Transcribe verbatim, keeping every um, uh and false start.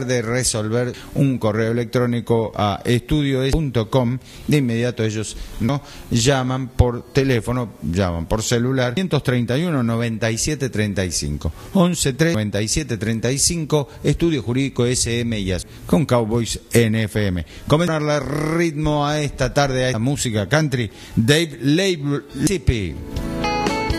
de resolver un correo electrónico a estudio punto com, de inmediato ellos no llaman por teléfono, llaman por celular ciento treinta y uno, noventa y siete, treinta y cinco, once tres, noventa y siete, treinta y cinco, Estudio Jurídico S M y A con Cowboys N F M. Comenzar el ritmo a esta tarde a esta música country, Dave Label.